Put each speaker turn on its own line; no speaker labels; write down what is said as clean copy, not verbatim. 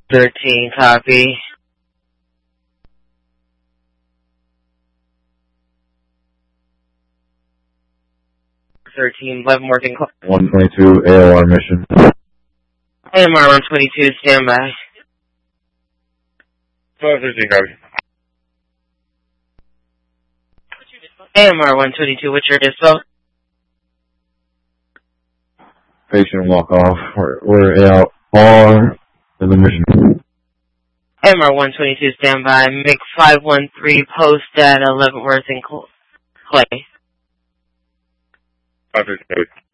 13, copy. 13, Leavenworth and
122 AOR mission.
AMR 122, standby.
513, copy.
AMR 122, what's your dispo?
Patient walk off. We're out all in the mission.
AMR 122, standby. MiG 513, post at Leavenworth and Clay.
513.